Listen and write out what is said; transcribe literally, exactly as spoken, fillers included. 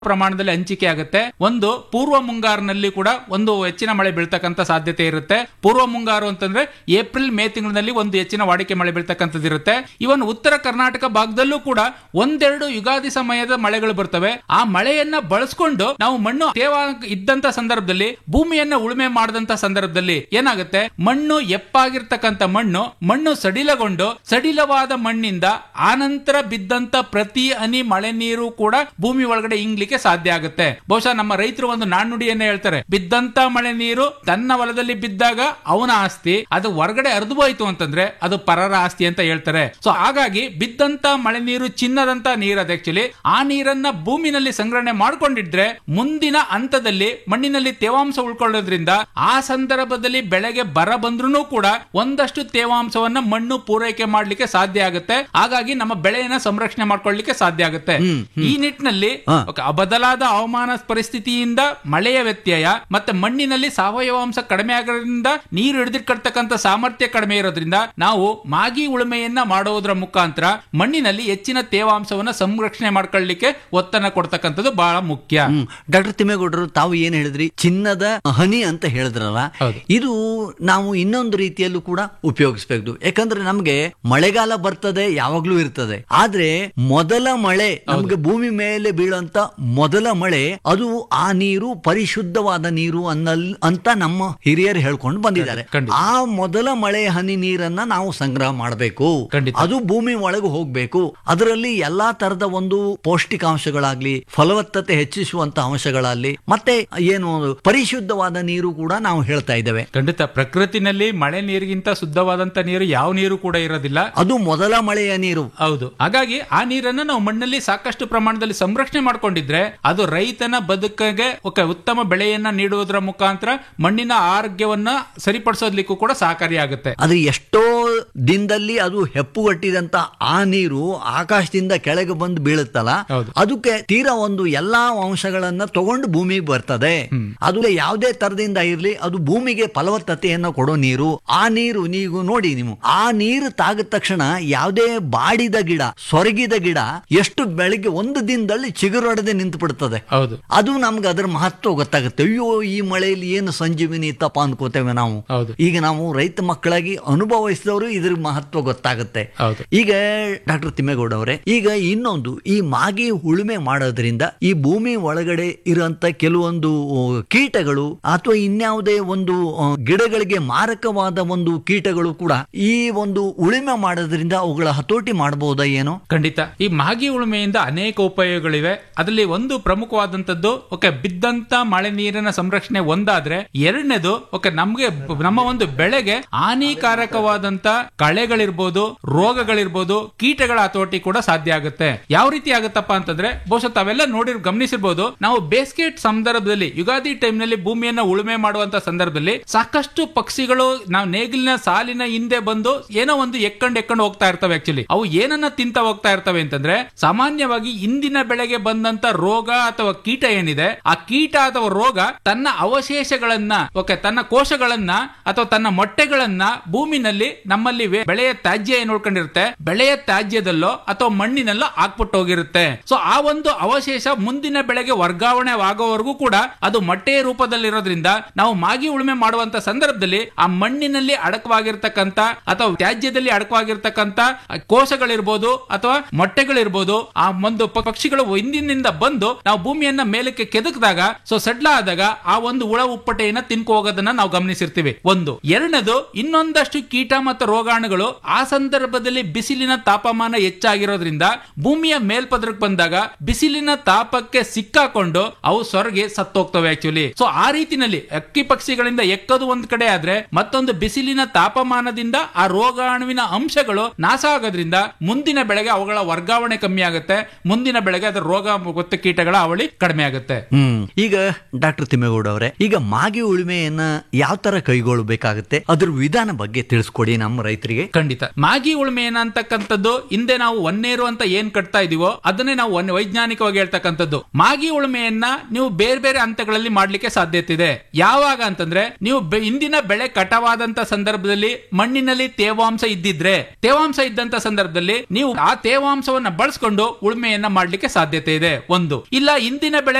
ಪ್ರಮಾಣದಲ್ಲಿ ಹಂಚಿಕೆ ಆಗುತ್ತೆ. ಒಂದು ಪೂರ್ವ ಮುಂಗಾರಿನಲ್ಲಿ ಕೂಡ ಒಂದು ಹೆಚ್ಚಿನ ಮಳೆ ಬೀಳ್ತಕ್ಕಂಥ ಸಾಧ್ಯತೆ ಇರುತ್ತೆ. ಪೂರ್ವ ಮುಂಗಾರು ಅಂತಂದ್ರೆ ಏಪ್ರಿಲ್ ಮೇ ತಿಂಗಳಿನಲ್ಲಿ ಒಂದು ಹೆಚ್ಚಿನ ವಾಡಿಕೆ ಮಳೆ ಬೀಳ್ತಕ್ಕಂಥದ್ದು ಇರುತ್ತೆ. ಇವನ್ ಉತ್ತರ ಕರ್ನಾಟಕ ಭಾಗದಲ್ಲೂ ಕೂಡ ಒಂದೆರಡು ಯುಗಾದಿ ಸಮಯದ ಮಳೆಗಳು ಬರ್ತವೆ. ಆ ಮಳೆಯನ್ನ ಬಳಸ್ಕೊಂಡು ನಾವು ಮಣ್ಣು ತೇವ ಇದ್ದಂತ ಸಂದರ್ಭದಲ್ಲಿ ಭೂಮಿಯನ್ನ ಉಳುಮೆ ಮಾಡದಂತ ಸಂದರ್ಭದಲ್ಲಿ ಏನಾಗುತ್ತೆ, ಮಣ್ಣು ಎಪ್ಪಾಗಿರ್ತಕ್ಕಂಥ ಮಣ್ಣು ಮಣ್ಣು ಸಡಿಲಗೊಂಡು ಸಡಿಲವಾದ ಮಣ್ಣಿಂದ ಆನಂತರ ಬಿದ್ದಂತ ಪ್ರತಿ ಹನಿ ಮಳೆ ನೀರು ಕೂಡ ಭೂಮಿ ಒಳಗಡೆ ಇಂಗ್ಲಿಕ್ಕೆ ಸಾಧ್ಯ ಆಗುತ್ತೆ. ಬಹುಶಃ ನಮ್ಮ ರೈತರು ಒಂದು ನಾಣ್ಣುಡಿಯನ್ನ ಹೇಳ್ತಾರೆ, ಬಿದ್ದಂತ ಮಳೆ ನೀರು ತನ್ನ ಹೊಲದಲ್ಲಿ ಬಿದ್ದಾಗ ಅವನ ಆಸ್ತಿ, ಅದು ಹೊರಗಡೆ ಹರಿದು ಹೋಯ್ತು ಅಂತಂದ್ರೆ ಅದು ಪರರ ಆಸ್ತಿ ಅಂತ ಹೇಳ್ತಾರೆ. ಸೊ ಹಾಗಾಗಿ ಬಿದ್ದಂತ ಮಳೆ ನೀರು ಚಿನ್ನದಂತ ನೀರದು. ಆಕ್ಚುಲಿ ಆ ನೀರನ್ನ ಭೂಮಿನಲ್ಲಿ ಸಂಗ್ರಹಣೆ ಮಾಡ್ಕೊಂಡಿದ್ರೆ ಮುಂದಿನ ಹಂತದಲ್ಲಿ ಮಣ್ಣಿನಲ್ಲಿ ತೇವಾಂಶ ಉಳ್ಕೊಳ್ಳೋದ್ರಿಂದ ಆ ಸಂದರ್ಭದಲ್ಲಿ ಬೆಳೆಗೆ ಬರ ಬಂದ್ರೂ ಕೂಡ ಒಂದಷ್ಟು ತೇವಾಂಶವನ್ನ ಮಣ್ಣು ಪೂರೈಕೆ ಮಾಡ್ಲಿಕ್ಕೆ ಸಾಧ್ಯ ಆಗುತ್ತೆ. ಹಾಗಾಗಿ ನಮ್ಮ ಬೆಳೆಯನ್ನ ಸಂರಕ್ಷಣೆ ಮಾಡ್ಕೊಳ್ಳಿಕ್ಕೆ ಸಾಧ್ಯ ಆಗುತ್ತೆ. ಈ ನಿಟ್ಟಿನಲ್ಲಿ ಬದಲಾದ ಹವಾಮಾನ ಪರಿಸ್ಥಿತಿಯಿಂದ ಮಳೆಯ ವ್ಯತ್ಯಯ ಮತ್ತೆ ಮಣ್ಣಿನಲ್ಲಿ ಸಾವಯವ ಅಂಶ ಕಡಿಮೆ ಆಗೋದ್ರಿಂದ ನೀರು ಹಿಡಿದಿಟ್ಕೊಳ್ತಕ್ಕಂಥ ಸಾಮರ್ಥ್ಯ ಕಡಿಮೆ ಇರೋದ್ರಿಂದ ನಾವು ಮಾಗಿ ಉಳುಮೆಯನ್ನ ಮಾಡೋದ್ರ ಮುಖಾಂತರ ಮಣ್ಣಿನಲ್ಲಿ ಹೆಚ್ಚಿನ ತೇವಾಂಶವನ್ನ ಸಂರಕ್ಷಣೆ ಮಾಡ್ಕೊಳ್ಳಿಕ್ಕೆ ಒತ್ತನ್ನ ಕೊಡ್ತಕ್ಕಂಥದ್ದು ಬಹಳ ಮುಖ್ಯ. ಡಾಕ್ಟರ್ ತಿಮ್ಮೇಗೌಡರು, ತಾವು ಏನ್ ಹೇಳಿದ್ರಿ, ಚಿನ್ನದ ಹನಿ ಅಂತ ಹೇಳಿದ್ರಲ್ಲ, ಇದು ನಾವು ಇನ್ನೊಂದು ರೀತಿಯಲ್ಲೂ ಕೂಡ ಉಪಯೋಗಿಸಬೇಕು. ಯಾಕಂದ್ರೆ ನಮ್ಗೆ ಮಳೆಗಾಲ ಬರ್ತದೆ, ಯಾವಾಗ್ಲೂ ಇರ್ತದೆ. ಆದ್ರೆ ಮೊದಲ ಮಳೆ ನಮ್ಗೆ ಭೂಮಿ ಮೇಲೆ ಬೀಳಂತ ಮೊದಲ ಮಳೆ, ಅದು ಆ ನೀರು ಪರಿಶುದ್ಧವಾದ ನೀರು ಅನ್ನಲ್ ಅಂತ ನಮ್ಮ ಹಿರಿಯರು ಹೇಳ್ಕೊಂಡು ಬಂದಿದ್ದಾರೆ. ಆ ಮೊದಲ ಮಳೆ ಹನಿ ನೀರನ್ನ ನಾವು ಸಂಗ್ರಹ ಮಾಡಬೇಕು. ಅದು ಭೂಮಿ ಒಳಗೆ ಹೋಗ್ಬೇಕು. ಅದರಲ್ಲಿ ಎಲ್ಲಾ ತರದ ಒಂದು ಪೌಷ್ಟಿಕಾಂಶಗಳಾಗ್ಲಿ, ಫಲವತ್ತತೆ ಹೆಚ್ಚಿಸುವಂತ ಅಂಶಗಳಾಗ್ಲಿ, ಮತ್ತೆ ಏನು ಪರಿಶುದ್ಧವಾದ ನೀರು ಕೂಡ ನಾವು ಹೇಳ್ತಾ ಇದ್ದೇವೆ. ಖಂಡಿತ ಪ್ರಕೃತಿನಲ್ಲಿ ಮಳೆ ನೀರಿಗಿಂತ ಶುದ್ಧವಾದಂತ ನೀರು ಯಾವ ನೀರು ಕೂಡ ಇರೋದಿಲ್ಲ. ಅದು ಮೊದಲ ಮಳೆಯ ನೀರು. ಹೌದು. ಹಾಗಾಗಿ ಆ ನೀರನ್ನ ನಾವು ಮಣ್ಣಲ್ಲಿ ಸಾಕಷ್ಟು ಪ್ರಮಾಣದಲ್ಲಿ ಸಂರಕ್ಷಣೆ ಮಾಡ್ಕೊಂಡಿದ್ರೆ ಅದು ರೈತನ ಬದುಕಿಗೆ ಉತ್ತಮ ಬೆಳೆಯನ್ನ ನೀಡುವುದರ ಮುಖಾಂತರ ಮಣ್ಣಿನ ಆರೋಗ್ಯವನ್ನ ಸರಿಪಡಿಸೋದ್ಲಿಕ್ಕೂ ಕೂಡ ಸಹಕಾರಿಯಾಗುತ್ತೆ. ಅದು ಎಷ್ಟೋ ದಿನದಲ್ಲಿ ಅದು ಹೆಪ್ಪುಗಟ್ಟಿದಂತ ಆ ನೀರು ಆಕಾಶದಿಂದ ಕೆಳಗೆ ಬಂದು ಬೀಳುತ್ತಲ್ಲ, ಅದಕ್ಕೆ ತೀರಾ ಒಂದು ಎಲ್ಲಾ ಅಂಶಗಳನ್ನ ತಗೊಂಡು ಭೂಮಿಗೆ ಬರ್ತದೆ. ಅದು ಯಾವುದೇ ತರದಿಂದ ಇರ್ಲಿ, ಅದು ಭೂಮಿಗೆ ಫಲವತ್ತತೆಯನ್ನ ಕೊಡೋ ನೀರು. ಆ ನೀರು ನೀವು ನೋಡಿ, ನೀವು ಆ ನೀರು ತಾಗಿದ ತಕ್ಷಣ ಯಾವುದೇ ಬಾಡಿದ ಗಿಡ, ಸೊರಗಿದ ಗಿಡ ಎಷ್ಟು ಬೆಳಿಗ್ಗೆ ಒಂದು ದಿನದಲ್ಲಿ ಚಿಗುರೊಡೆದೆ ನಿಂತು ಬಿಡ್ತದೆ. ಅದು ನಮ್ಗೆ ಅದರ ಮಹತ್ವ ಗೊತ್ತಾಗುತ್ತೆ. ಅಯ್ಯೋ, ಈ ಮಳೆಯಲ್ಲಿ ಏನು ಸಂಜೀವಿನಿ ಇತ್ತಪ್ಪ ಅನ್ಕೋತೇವೆ ನಾವು. ಈಗ ನಾವು ರೈತ ಮಕ್ಕಳಾಗಿ ಅನುಭವಿಸಿದವರು ಇದ್ರ ಮಹತ್ವ ಗೊತ್ತಾಗುತ್ತೆ. ಈಗ ಡಾಕ್ಟರ್ ತಿಮ್ಮೇಗೌಡ ಅವರೇ, ಈಗ ಇನ್ನೊಂದು, ಈ ಮಾಗಿ ಉಳುಮೆ ಮಾಡೋದ್ರಿಂದ ಈ ಭೂಮಿ ಒಳಗಡೆ ಇರುವಂತ ಕೆಲವೊಂದು ಕೀಟಗಳು ಅಥವಾ ಇನ್ಯಾವುದೇ ಒಂದು ಗಿಡಗಳಿಗೆ ಮಾರಕವಾದ ಒಂದು ಕೀಟಗಳು ಕೂಡ ಈ ಒಂದು ಉಳುಮೆ ಮಾಡೋದ್ರಿಂದ ಅವುಗಳ ಹತೋಟಿ ಮಾಡಬಹುದಾ ಏನೋ? ಖಂಡಿತ. ಈ ಮಾಗಿ ಉಳುಮೆಯಿಂದ ಅನೇಕ ಉಪಯೋಗಗಳಿವೆ. ಅದರಲ್ಲಿ ಒಂದು ಪ್ರಮುಖವಾದಂತದ್ದು, ಓಕೆ, ಬಿದ್ದಂತ ಮಳೆ ನೀರಿನ ಸಂರಕ್ಷಣೆ ಒಂದಾದ್ರೆ, ಎರಡನೇದು ಓಕೆ ನಮ್ಗೆ ನಮ್ಮ ಒಂದು ಬೆಳೆಗೆ ಹಾನಿಕಾರಕವಾದಂತ ಕಳೆಗಳಿರ್ಬೋದು, ರೋಗಗಳಿರ್ಬೋದು, ಕೀಟಗಳ ಹತೋಟಿ ಕೂಡ ಸಾಧ್ಯ ಆಗುತ್ತೆ. ಯಾವ ರೀತಿ ಆಗುತ್ತಪ್ಪ ಅಂತಂದ್ರೆ, ಬಹುಶಃ ತಾವೆಲ್ಲ ನೋಡಿ ಗಮನಿಸಿರ್ಬೋದು, ನಾವು ಬೇಸಿಗೆ ಸಂದರ್ಭದಲ್ಲಿ ಯುಗಾದಿ ಟೈಮ್ ನಲ್ಲಿ ಭೂಮಿಯನ್ನ ಉಳುಮೆ ಮಾಡುವಂತ ಸಂದರ್ಭದಲ್ಲಿ ಸಾಕಷ್ಟು ಪಕ್ಷಿಗಳು ನಾವು ನೇಗಿಲಿನ ಸಾಲಿನ ಹಿಂದೆ ಬಂದು ಏನೋ ಒಂದು ಎಕ್ಕಂಡ್ ಎಕ್ಕಂಡ್ ಹೋಗ್ತಾ ಇರ್ತವೆ. ಆಕ್ಚುಲಿ ಅವು ಏನನ್ನ ತಿಂತ ಹೋಗ್ತಾ ಇರ್ತವೆ ಅಂತಂದ್ರೆ, ಸಾಮಾನ್ಯವಾಗಿ ಇಂದಿನ ಬೆಳೆಗೆ ಬಂದಂತ ರೋಗ ಅಥವಾ ಕೀಟ ಏನಿದೆ, ಆ ಕೀಟ ಅಥವಾ ರೋಗ ತನ್ನ ಅವಶೇಷಗಳನ್ನ, ಓಕೆ, ತನ್ನ ಕೋಶಗಳನ್ನ ಅಥವಾ ತನ್ನ ಮೊಟ್ಟೆಗಳನ್ನ ಭೂಮಿನಲ್ಲಿ ನಮ್ಮಲ್ಲಿ ಬೆಳೆಯ ತ್ಯಾಜ್ಯ ಏನ್ ಉಳ್ಕೊಂಡಿರುತ್ತೆ, ಬೆಳೆಯ ತ್ಯಾಜ್ಯದಲ್ಲೋ ಅಥವಾ ಮಣ್ಣಿನಲ್ಲೋ ಹಾಕ್ಬಿಟ್ಟು ಹೋಗಿರುತ್ತೆ. ಸೊ ಆ ಒಂದು ಅವಶೇಷ ಮುಂದಿನ ಬೆಳೆಗೆ ವರ್ಗಾವಣೆ ಆಗೋವರೆಗೂ ಕೂಡ ಅದು ಮೊಟ್ಟೆಯ ರೂಪದಲ್ಲಿರೋದ್ರಿಂದ ನಾವು ಮಾಗಿ ಉಳುಮೆ ಮಾಡುವಂತ ಸಂದರ್ಭದಲ್ಲಿ ಆ ಮಣ್ಣಿನಲ್ಲಿ ಅಡಕವಾಗಿರ್ತಕ್ಕಂಥ ಅಥವಾ ತ್ಯಾಜ್ಯದಲ್ಲಿ ಅಡಕವಾಗಿರ್ತಕ್ಕಂಥ ಕೋಶಗಳಿರ್ಬೋದು ಅಥವಾ ಮೊಟ್ಟೆಗಳಿರ್ಬೋದು, ಆ ಒಂದು ಪಕ್ಷಿಗಳು ಹಿಂದಿನಿಂದ ಬಂದು ನಾವು ಭೂಮಿಯನ್ನ ಮೇಲಕ್ಕೆ ಕೆದಕಿದಾಗ, ಸೊ ಸಡ್ಲ ಆದಾಗ ಆ ಒಂದು ಹುಳ ಉಪ್ಪಟೆಯನ್ನ ತಿನ್ಕೊ ಹೋಗೋದನ್ನ ನಾವು ಗಮನಿಸಿರ್ತೀವಿ. ಒಂದು. ಎರಡನೇದು, ಇನ್ನೊಂದಷ್ಟು ಕೀಟ ಮತ್ತು ರೋಗಾಣುಗಳು ಆ ಸಂದರ್ಭದಲ್ಲಿ ಬಿಸಿಲಿನ ತಾಪಮಾನ ಹೆಚ್ಚಾಗಿರೋದ್ರಿಂದ ಭೂಮಿಯ ಮೇಲ್ಪದರಕ್ಕೆ ಬಂದಾಗ ಬಿಸಿಲಿನ ತಾಪಕ್ಕೆ ಸಿಕ್ಕಾಕೊಂಡು ಅವು ಸೊರಗಿ ಸತ್ತೋಗ್ತವೆ ಆಕ್ಚುಲಿ. ಸೊ ಆ ರೀತಿನಲ್ಲಿ ಅಕ್ಕಿ ಪಕ್ಷಿಗಳಿಂದ ಎಕ್ಕದು ಒಂದ್ ಕಡೆ ಆದ್ರೆ, ಮತ್ತೊಂದು ಬಿಸಿಲಿನ ತಾಪಮಾನದಿಂದ ಆ ರೋಗಾಣುವಿನ ಅಂಶಗಳು ನಾಶ ಆಗೋದ್ರಿಂದ ಮುಂದಿನ ಬೆಳೆಗೆ ಅವುಗಳ ವರ್ಗಾವಣೆ ಕಮ್ಮಿ ಆಗುತ್ತೆ, ಮುಂದಿನ ಬೆಳೆಗೆ ಅದರ ರೋಗ ಮತ್ತು ಕೀಟಗಳ ಅವಳಿ ಕಡಿಮೆ ಆಗುತ್ತೆ. ಹ್ಮ್ ಈಗ ಡಾಕ್ಟರ್ ತಿಮ್ಮೇಗೌಡ ಅವರೇ, ಈಗ ಮಾಗಿ ಉಳುಮೆಯನ್ನ ಯಾವ ತರ ಕೈಗೊಳ್ಳಬೇಕಾಗುತ್ತೆ, ಅದ್ರ ವಿಧಾನ ಬಗ್ಗೆ ತಿಳಿಸ್ಕೊಡಿ ನಮ್ಮ ರೈತರಿಗೆ. ಖಂಡಿತ. ಮಾಗಿ ಉಳುಮೆ ಏನಂತಕ್ಕಂಥದ್ದು, ಹಿಂದೆ ನಾವು ಒನ್ನೇರು ಅಂತ ಏನ್ ಕಟ್ತಾ ಇದೀವೋ ಅದನ್ನೇ ನಾವು ವೈಜ್ಞಾನಿಕವಾಗಿ ಹೇಳ್ತಕ್ಕಂಥದ್ದು. ಮಾಗಿ ಉಳುಮೆಯನ್ನ ನೀವು ಬೇರೆ ಬೇರೆ ಹಂತಗಳಲ್ಲಿ ಮಾಡ್ಲಿಕ್ಕೆ ಸಾಧ್ಯತೆ ಇದೆ. ಯಾವಾಗ ಅಂತಂದ್ರೆ, ನೀವು ಇಂದಿನ ಬೆಳೆ ಕಟಾವಾದಂತ ಸಂದರ್ಭದಲ್ಲಿ ಮಣ್ಣಿನಲ್ಲಿ ತೇವಾಂಶ ಇದ್ದಿದ್ರೆ, ತೇವಾಂಶ ಇದ್ದಂತ ಸಂದರ್ಭದಲ್ಲಿ ನೀವು ಆ ತೇವಾಂಶವನ್ನ ಬಳಸ್ಕೊಂಡು ಉಳುಮೆಯನ್ನ ಮಾಡ್ಲಿಕ್ಕೆ ಸಾಧ್ಯತೆ ಇದೆ. ಒಂದು. ಒಂದು, ಇಲ್ಲ ಇಂದಿನ ಬೆಳೆ